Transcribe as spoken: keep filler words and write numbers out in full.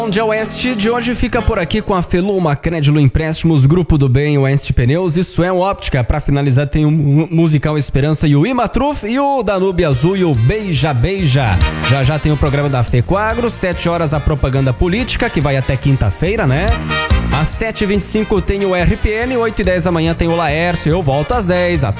Onde é Oeste de hoje fica por aqui com a Feluma Crédito Empréstimos, Grupo do Bem, Oeste Pneus e Suel Óptica. Pra finalizar tem o Musical Esperança e o Imatruf e o Danube Azul e o Beija Beija. Já já tem o programa da Fecoagro, sete horas a propaganda política, que vai até quinta-feira, né? Às sete e vinte e cinco tem o R P N, oito e dez da manhã tem o Laércio. Eu volto às dez. Até